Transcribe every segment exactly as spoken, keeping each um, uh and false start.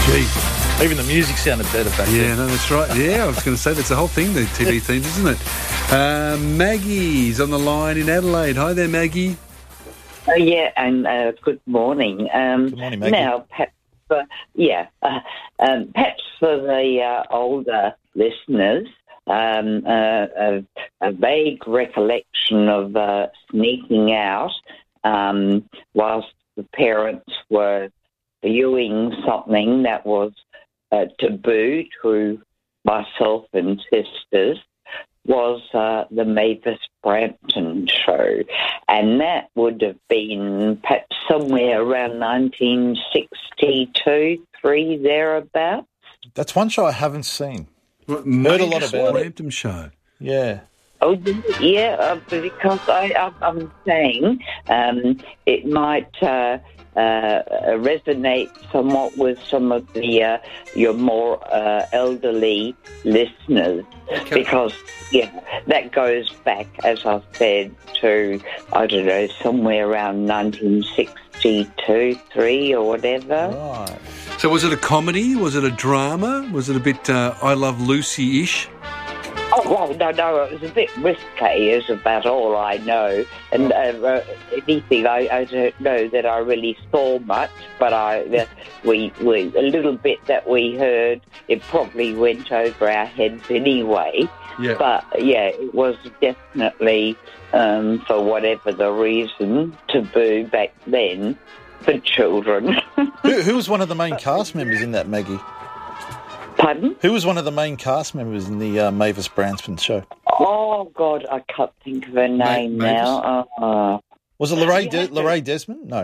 Gee. Even the music sounded better back Yeah, then. no, that's right. Yeah, I was going to say, that's the whole thing, the T V themes, isn't it? Uh, Maggie's on the line in Adelaide. Hi there, Maggie. Oh, yeah, and uh, good morning. Um, Good morning, Maggie. Now, perhaps, uh, yeah, uh, um, perhaps for the uh, older listeners, um, uh, a, a vague recollection of uh, sneaking out um, whilst the parents were viewing something that was uh, taboo to myself and sisters was uh, the Mavis Brampton show. And that would have been perhaps somewhere around nineteen sixty-two, three, thereabouts. That's one show I haven't seen. What, Heard a lot about it. Brampton show. Yeah. Oh, yeah, uh, because I, I, I'm saying um, it might uh, uh, resonate somewhat with some of the uh, your more uh, elderly listeners, Okay. because yeah, that goes back, as I said, to I don't know, somewhere around nineteen sixty-two, three, or whatever. Right. So was it a comedy? Was it a drama? Was it a bit uh, I Love Lucy-ish? Oh, well, no, no, it was a bit risque, is about all I know. And uh, uh, anything, I, I don't know that I really saw much, but I, uh, we, we, a little bit that we heard, it probably went over our heads anyway. Yeah. But, yeah, it was definitely, um, for whatever the reason, taboo back then for children. who, who was one of the main cast members in that, Maggie? Pardon? Who was one of the main cast members in the uh, Mavis Brampton show? Oh, God, I can't think of her name Mavis? now. Uh, Was it Lorraine, De- Lorraine Desmond? No.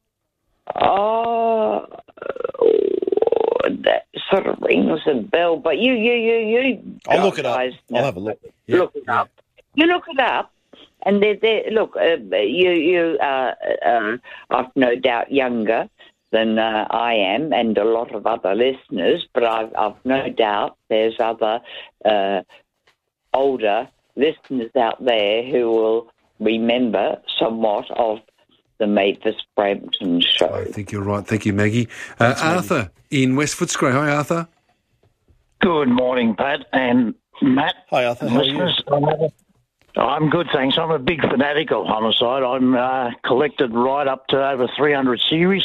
Oh, that sort of rings a bell. But you, you, you, you. I'll look it up. guys I'll know. have a look. Yeah, Look it yeah. up. You look it up, and they're, they're, look, uh, you, you, uh, uh, I've no doubt younger than uh, I am, and a lot of other listeners. But I've, I've no doubt there's other uh, older listeners out there who will remember somewhat of the Mavis Brampton show. I think you're right. Thank you, Maggie. Uh, Arthur in West Footscray. Hi, Arthur. Good morning, Pat and Matt. Hi, Arthur. How are you? Listeners, I'm good, thanks. I'm a big fanatic of Homicide. I'm uh, collected right up to over three hundred series.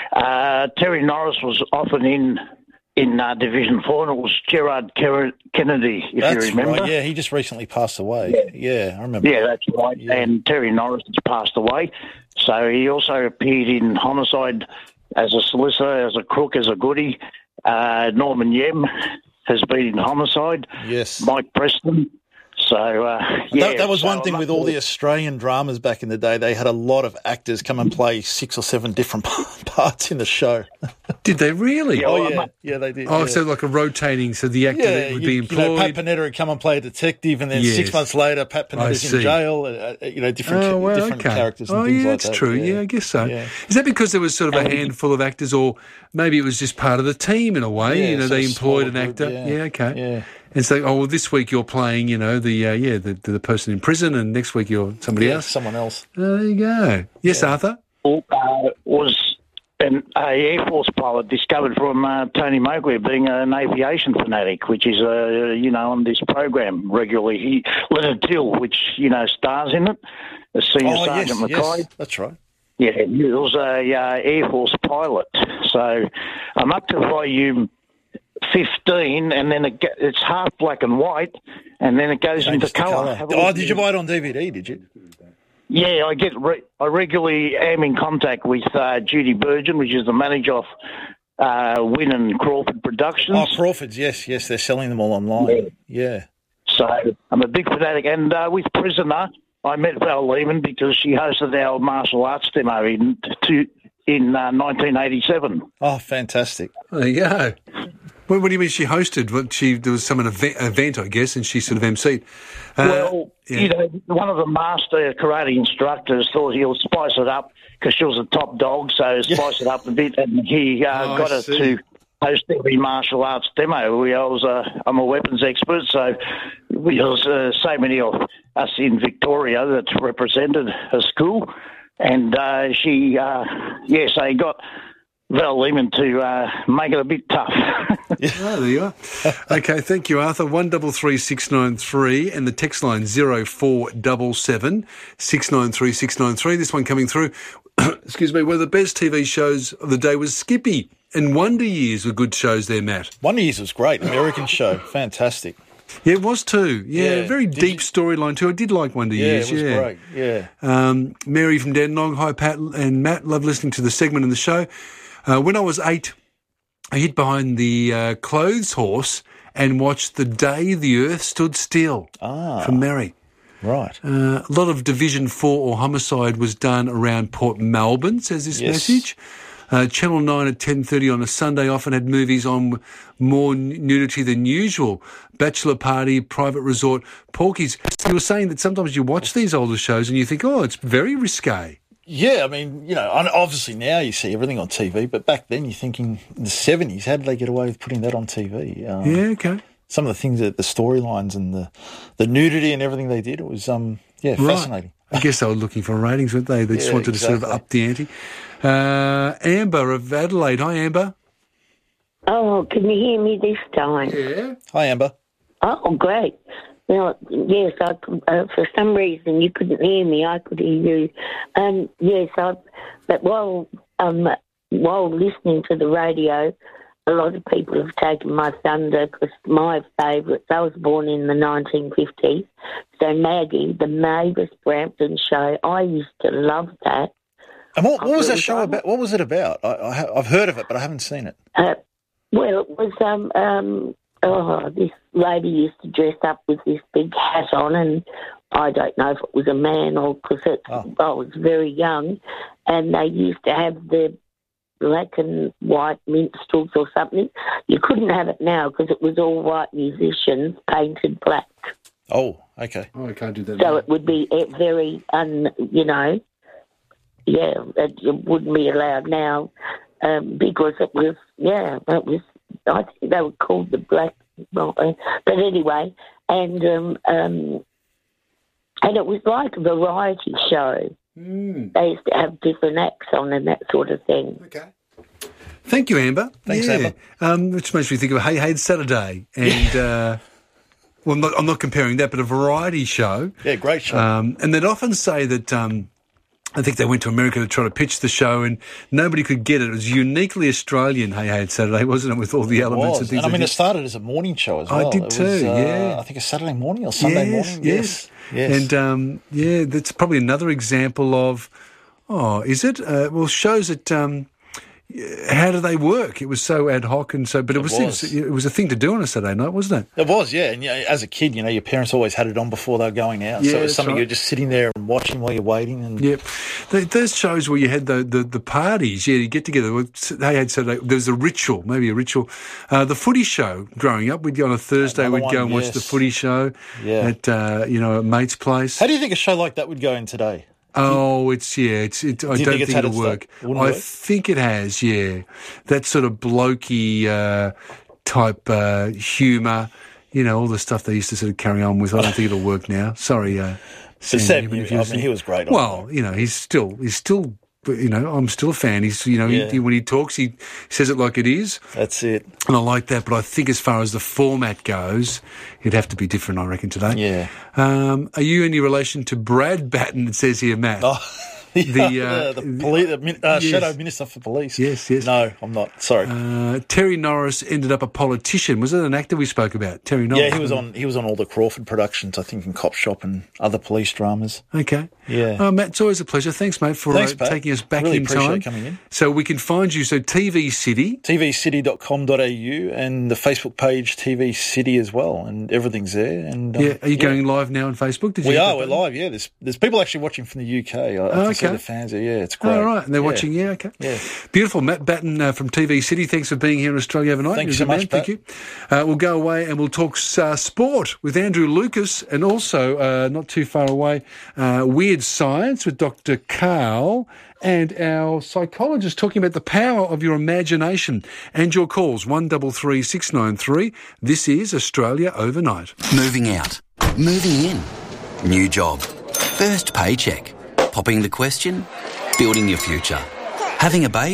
Uh, Terry Norris was often in in uh, Division Four, and it was Gerard Ker- Kennedy, if That's you remember. right. Yeah, he just recently passed away. Yeah, I remember. Yeah, that's right. Yeah. And Terry Norris has passed away. So he also appeared in Homicide as a solicitor, as a crook, as a goodie. Uh, Norman Yem has been in Homicide. Yes. Mike Preston. So, uh, yeah. That, that was so one thing I'm with up all for the Australian dramas back in the day. They had a lot of actors come and play six or seven different parts in the show. Did they really? Yeah, Oh, well, yeah. I'm- Yeah, they did. Oh, yeah. so like a rotating, so the actor Yeah, that would you, be you know, Pat employed. Panetta would come and play a detective, and then Yes. six months later, Pat I Panetta's see. in jail. Uh, uh, you know, different, Oh, well, different okay. characters and oh, things yeah, like that's that. true. Yeah. I guess so. Yeah. Is that because there was sort of a Um, handful of actors, or maybe it was just part of the team in a way? Yeah, you know, sort they of employed an smaller actor. group, yeah. okay. Yeah. And so, oh, well, this week you're playing, you know, the uh, yeah, the, the person in prison, and next week you're somebody Yeah, else. someone else. Oh, there you go. Yes, Arthur. uh, was an a Air Force pilot discovered from uh, Tony Mowgli being an aviation fanatic, which is, uh, you know, on this program regularly. He, Leonard Till, which, you know, stars in it, as Senior Oh, yes, Sergeant yes, McCoy. that's right. Yeah, he was a uh, Air Force pilot. So I'm up to volume fifteen, and then it, ge- it's half black and white, and then it goes into Changes to colour. colour. Oh, did you buy it on D V D, did you? Yeah, I get. Re- I regularly am in contact with uh, Judy Burgeon, which is the manager of uh, Wynn and Crawford Productions. Oh, Crawford's, yes, yes, they're selling them all online. Yeah. So I'm a big fanatic. And uh, with Prisoner, I met Val Lehman because she hosted our martial arts demo in to, in uh, nineteen eighty-seven. Oh, fantastic. There you go. What, what do you mean she hosted? What, she there was some event, event, I guess, and she sort of emceed. Uh, Well, yeah. you know, one of the master karate instructors thought he'll spice it up because she was a top dog, so spice it up a bit, and he uh, Oh, I got her see. to host every martial arts demo. We, I was a, I'm a weapons expert, so we was uh, so many of us in Victoria that represented a school, and uh, she, uh, yes, they got Val Lehman to uh, make it a bit tough. Oh, there you are. Okay, thank you, Arthur. One double three six nine three and the text line zero four double seven six nine three six nine three. This one coming through. Excuse me. One of the best T V shows of the day was Skippy, and Wonder Years were good shows there, Matt. Wonder Years was great. American show, fantastic. Yeah, it was too. Yeah, Yeah. very Did deep you- storyline too. I did like Wonder Yeah, Years. it was yeah. great. Yeah. Um, Mary from Dandenong. Hi, Pat and Matt. Love listening to the segment in the show. Uh, when I was eight, I hid behind the uh, clothes horse and watched The Day the Earth Stood Still Ah, from Mary. right. Uh, a lot of Division four or homicide was done around Port Melbourne, says this Yes. message. Uh, Channel nine at ten thirty on a Sunday often had movies on more nudity than usual. Bachelor Party, Private Resort, Porky's. You were saying that sometimes you watch these older shows and you think, oh, it's very risque. Yeah, I mean, you know, and obviously now you see everything on T V, but back then you're thinking in the seventies, how did they get away with putting that on T V? Um, Yeah, okay. Some of the things, that the storylines and the, the nudity and everything they did, it was, um, yeah, fascinating. Right. I guess they were looking for ratings, weren't they? They just Yeah, wanted to sort of exactly. up the ante. Uh, Amber of Adelaide. Hi, Amber. Oh, can you hear me this time? Yeah. Hi, Amber. Oh, great. Well, yes, I could, uh, for some reason you couldn't hear me. I could hear you. Um, yes, I. But while um, while listening to the radio, a lot of people have taken my thunder because my favourites. I was born in the nineteen fifties, so Maggie, the Mavis Brampton show. I used to love that. And what, what was It that was show on- about? What was it about? I, I, ha- I've heard of it, but I haven't seen it. Uh, well, it was um um oh this lady used to dress up with this big hat on, and I don't know if it was a man or because Oh. I was very young, and they used to have the black and white minstrels or something. You couldn't have it now because it was all white musicians painted black, Oh, okay. Oh, I can't do that. so now. it would be eh, very un you know yeah it, it wouldn't be allowed now. Um, because it was, yeah, it was, I think they were called the Black, well, uh, but anyway, and um, um, and it was like a variety show. Mm. They used to have different acts on and that sort of thing. Okay. Thank you, Amber. Thanks, yeah. Amber. Um, which makes me think of Hey Hey Saturday. And, uh, well, I'm not, I'm not comparing that, but a variety show. Yeah, great show. Um, and they'd often say that, um, I think they went to America to try to pitch the show and nobody could get it. It was uniquely Australian, Hey Hey Saturday, wasn't it, with all the It elements was. and things. And I mean, they it started as a morning show as I well. did It too, was, uh, yeah. I think a Saturday morning or Sunday yes, morning. Yes, Yes. And, um, yeah, that's probably another example of, oh, is it? Uh, well, shows that, um, how do they work? It was so ad hoc and so, but it, It was, was. it was a thing to do on a Saturday night, wasn't it? It was, yeah. And yeah, as a kid, you know, your parents always had it on before they were going out. Yeah, so it was that's something right. you're just sitting there and watching while you're waiting. And Yep. Th- Those shows where you had the, the, the parties, yeah, you get together. They had Saturday. There was a ritual, maybe a ritual. Uh, the footy show growing up, we'd go on a Thursday, Another we'd go one, and watch yes. the footy show Yeah. at, uh, you know, a mate's place. How do you think a show like that would go in today? Oh, it's, yeah, it's, it, I you don't think it's think had it'll its work. day? It wouldn't I work? think it has, yeah. That sort of blokey uh, type uh, humour, you know, all the stuff they used to sort of carry on with. I don't think it'll work now. Sorry, uh, But Sam, Sam, even you- if I you're mean, listening. he was great on Well, you know, he's still, he's still, you know, I'm still a fan. He's, you know, Yeah. he, when he talks, he says it like it is. That's it. And I like that, but I think as far as the format goes, it'd have to be different, I reckon, today. Yeah. Um, are you any relation to Brad Batten, it says here, Matt? Oh, The, the, uh, the, police, the min- uh, yes. Shadow Minister for Police. Yes, yes. No, I'm not. Sorry. Uh, Terry Norris ended up a politician. Was it an actor we spoke about? Terry Norris. yeah, he was on. He was on all the Crawford productions, I think, in Cop Shop and other police dramas. Okay. Yeah. Uh, Matt, it's always a pleasure. Thanks, mate, for Thanks, uh, Pat. taking us back Really in appreciate time. coming in. So we can find you. So T V City. T V city dot com dot a u and the Facebook page T V City as well, and everything's there. And um, Yeah. Are you going live now on Facebook? Did We you are. We're live. Yeah. There's there's people actually watching from the U K. I, I can see okay. the fans there. Yeah, it's great. All right. And they're Yeah. watching. Yeah. Okay. Yeah. Beautiful. Matt Batten uh, from T V City. Thanks for being here in Australia overnight. Thank you You're a so good man. much, Thank you. Uh, we'll go away and we'll talk uh, sport with Andrew Lucas, and also uh, not too far away, uh, Weird Science with Doctor Carl, and our psychologist talking about the power of your imagination. And your calls, one double three six nine three. This is Australia Overnight. Moving out. Moving in. New job. First paycheck. Popping the question. Building your future. Having a baby.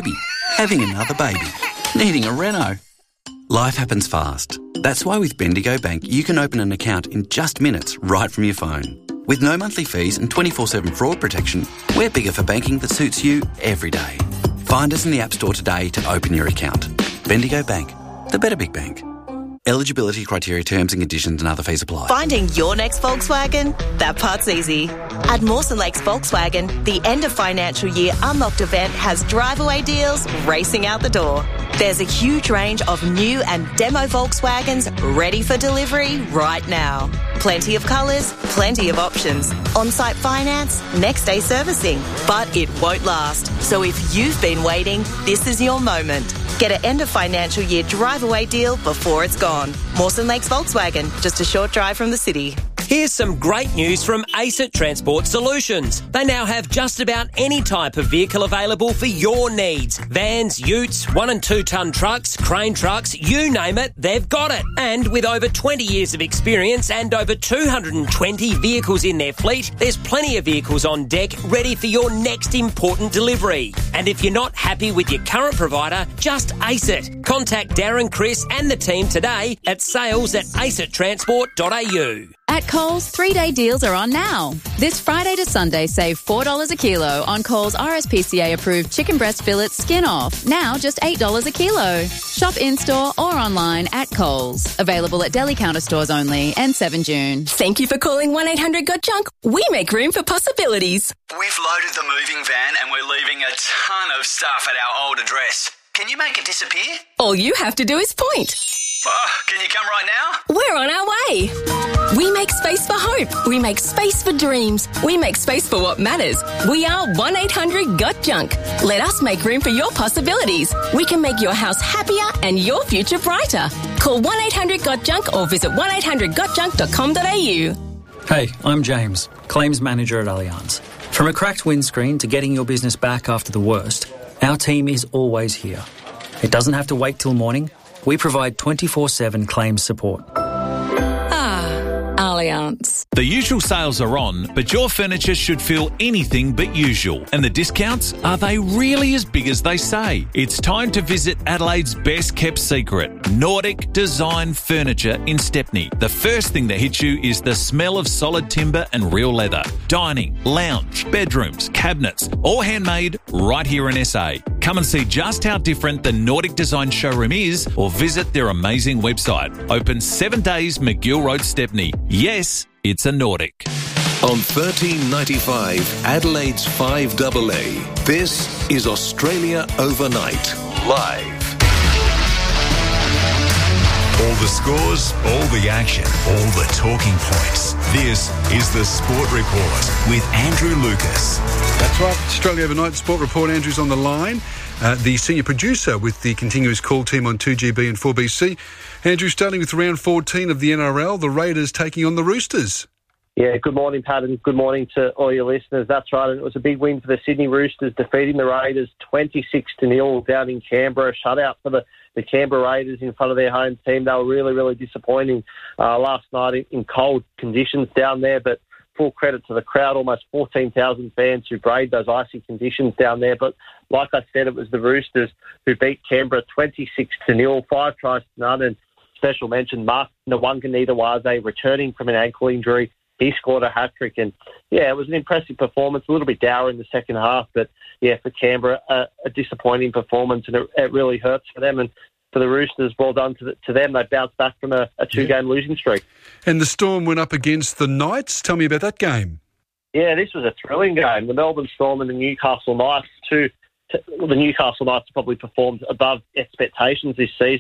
having another baby, needing a reno. Life happens fast. That's why with Bendigo Bank, you can open an account in just minutes right from your phone. With no monthly fees and twenty-four seven fraud protection, we're bigger for banking that suits you every day. Find us in the App Store today to open your account. Bendigo Bank, the better big bank. Eligibility criteria, terms and conditions and other fees apply. Finding your next Volkswagen? That part's easy. At Mawson Lakes Volkswagen, the end of financial year Unlocked event has drive-away deals racing out the door. There's a huge range of new and demo Volkswagens ready for delivery right now. Plenty of colours, plenty of options. On-site finance, next-day servicing. But it won't last. So if you've been waiting, this is your moment. Get an end of financial year drive-away deal before it's gone. Mawson Lakes Volkswagen, just a short drive from the city. Here's some great news from ACET Transport Solutions. They now have just about any type of vehicle available for your needs. Vans, utes, one and two tonne trucks, crane trucks, you name it, they've got it. And with over twenty years of experience and over two hundred twenty vehicles in their fleet, there's plenty of vehicles on deck ready for your next important delivery. And if you're not happy with your current provider, just ACET. Contact Darren, Chris and the team today at sales at acet transport dot a u. At Coles, three-day deals are on now. This Friday to Sunday, save four dollars a kilo on Coles R S P C A-approved chicken breast fillets skin off. Now just eight dollars a kilo. Shop in-store or online at Coles. Available at deli counter stores only and seven June. Thank you for calling one eight hundred got junk. We make room for possibilities. We've loaded the moving van and we're leaving a ton of stuff at our old address. Can you make it disappear? All you have to do is point. Oh, can you come right now? We're on our way. We make space for hope. We make space for dreams. We make space for what matters. We are one eight hundred got junk. Let us make room for your possibilities. We can make your house happier and your future brighter. Call one eight hundred got junk or visit one eight hundred got junk dot com dot a u. Hey, I'm James, Claims Manager at Allianz. From a cracked windscreen to getting your business back after the worst, our team is always here. It doesn't have to wait till morning. We provide twenty-four seven claims support. Ah, Allianz. The usual sales are on, but your furniture should feel anything but usual. And the discounts, are they really as big as they say? It's time to visit Adelaide's best kept secret, Nordic Design Furniture in Stepney. The first thing that hits you is the smell of solid timber and real leather. Dining, lounge, bedrooms, cabinets, all handmade right here in S A. Come and see just how different the Nordic Design showroom is or visit their amazing website. Open seven days, McGill Road, Stepney. Yes, it's a Nordic. On thirteen ninety-five, Adelaide's five A A, this is Australia Overnight, live. All the scores, all the action, all the talking points. This is the Sport Report with Andrew Lucas. That's right, Australia Overnight Sport Report. Andrew's on the line, uh, the senior producer with the continuous call team on two G B and four B C. Andrew, starting with round fourteen of the N R L, the Raiders taking on the Roosters. Yeah, good morning, Pat, and good morning to all your listeners. That's right, and it was a big win for the Sydney Roosters, defeating the Raiders twenty-six to nil down in Canberra. A shutout for the, the Canberra Raiders in front of their home team. They were really, really disappointing uh, last night in, in cold conditions down there, but full credit to the crowd, almost fourteen thousand fans who braved those icy conditions down there. But like I said, it was the Roosters who beat Canberra twenty-six to nil, five tries to none, and special mention, Mark Nwanganitawase, returning from an ankle injury. He scored a hat-trick, and, yeah, it was an impressive performance, a little bit dour in the second half, but, yeah, for Canberra, a, a disappointing performance, and it, it really hurts for them. And for the Roosters, well done to, the, to them. They bounced back from a, a two-game yeah. losing streak. And the Storm went up against the Knights. Tell me about that game. Yeah, this was a thrilling game. The Melbourne Storm and the Newcastle Knights, two, the Newcastle Knights probably performed above expectations this season.